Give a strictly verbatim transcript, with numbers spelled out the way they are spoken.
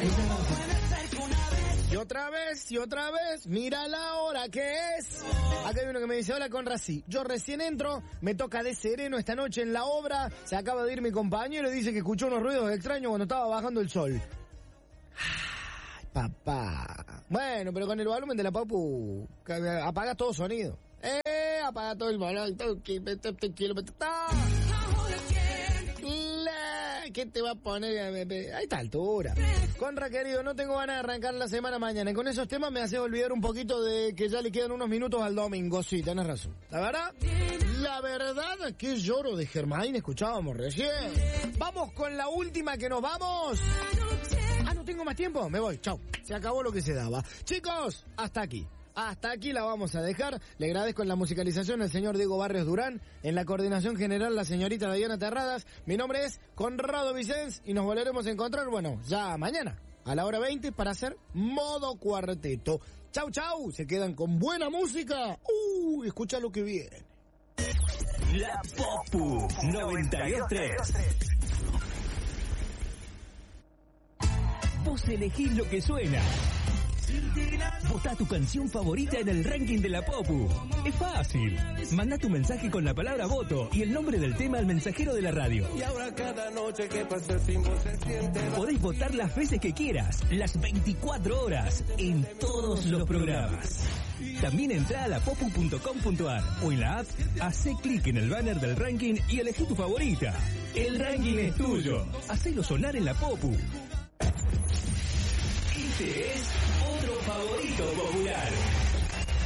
Y otra vez, y otra vez, mira la hora que es. Acá hay uno que me dice, hola Conrací, yo recién entro, me toca de sereno esta noche en la obra, se acaba de ir mi compañero y dice que escuchó unos ruidos extraños cuando estaba bajando el sol. Ay, papá. Bueno, pero con el volumen de la papu, apaga todo sonido. Eh, apaga todo el volumen. ¿Qué te va a poner a esta altura? Conra, querido, no tengo ganas de arrancar la semana mañana. Y con esos temas me hace olvidar un poquito de que ya le quedan unos minutos al domingo. Sí, tenés razón. La verdad, la verdad es que lloro de Germain, escuchábamos recién. Vamos con la última que nos vamos. Ah, no tengo más tiempo. Me voy, chau. Se acabó lo que se daba. Chicos, hasta aquí. Hasta aquí la vamos a dejar. Le agradezco en la musicalización al señor Diego Barrios Durán, en la coordinación general la señorita Diana Terradas. Mi nombre es Conrado Vicens y nos volveremos a encontrar, bueno, ya mañana a la hora veinte para hacer Modo Cuarteto. Chau, chau, se quedan con buena música. Uh, escucha lo que viene. La Popu noventa y dos tres. Vos elegís lo que suena. Votá tu canción favorita en el ranking de la Popu. Es fácil. Manda tu mensaje con la palabra voto y el nombre del tema al mensajero de la radio. Y ahora cada noche que pasa sin vos se siente. Podés votar las veces que quieras, las veinticuatro horas, en todos los programas. También entrá a la popu punto com punto ar o en la app, hacé clic en el banner del ranking y elegí tu favorita. El ranking es tuyo. Hacelo sonar en la Popu. Este es otro favorito popular.